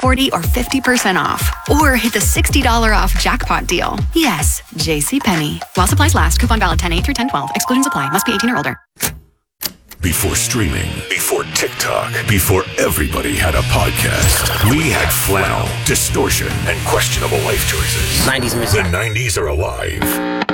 40 or 50% off. Or hit the $60 off jackpot deal. Yes, JCPenney. While supplies last. Coupon valid 10/8 through 10/12. Exclusions apply. Must be 18 or older. Before streaming, before TikTok, before everybody had a podcast, we had flannel, distortion, and questionable life choices. 90s music. The 90s are alive.